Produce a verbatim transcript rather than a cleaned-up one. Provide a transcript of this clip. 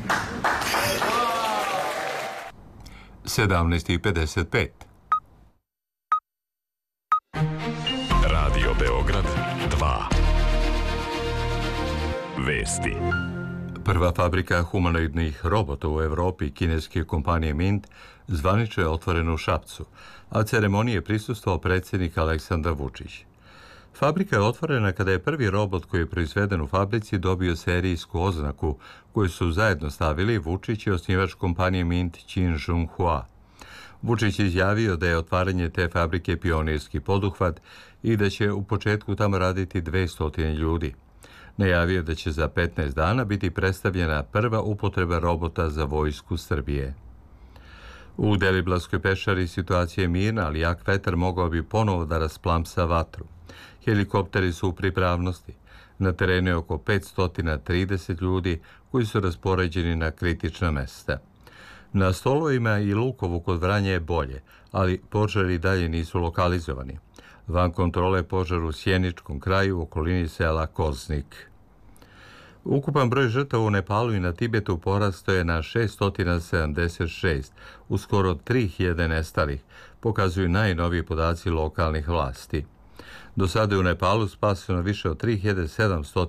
sedamnaest i pedeset pet. Radio Beograd dva. Vesti. Prva fabrika humanoidnih robota u Evropi kineske kompanije Mint zvanično je otvorena u Šapcu, a ceremoniji je prisustvovao predsjednik Aleksandar Vučić. Fabrika je otvorena kada je prvi robot koji je proizveden u fabrici dobio serijsku oznaku koju su zajedno stavili Vučić i osnivač kompanije Mint Qin Jung Hua. Vučić je izjavio da je otvaranje te fabrike pionirski poduhvat i da će u početku tamo raditi dvesta ljudi. Najavio da će za petnaest dana biti predstavljena prva upotreba robota za vojsku Srbije. U Deliblatskoj peščari situacija je mirna, ali jak vetar mogao bi ponovo da rasplamsa vatru. Helikopteri su u pripravnosti. Na terenu je oko petsto trideset ljudi koji su raspoređeni na kritična mesta. Na stolovima i Lukovu kod Vranja je bolje, ali požari dalje nisu lokalizovani. Van kontrole požar u Sjeničkom kraju u okolini sela Koznik. Ukupan broj žrtava u Nepalu i na Tibetu porastao je na šessto sedamdeset šest, u skoro tri hiljade nestalih, pokazuju najnoviji podaci lokalnih vlasti. Do sada je u Nepalu spaseno više od tri hiljade sedamsto